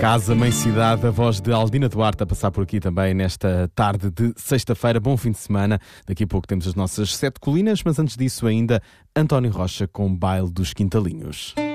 Casa, Mãe Cidade, a voz de Aldina Duarte a passar por aqui também nesta tarde de sexta-feira. Bom fim de semana. Daqui a pouco temos as nossas 7 colinas, mas antes disso ainda António Rocha com Baile dos Quintalinhos.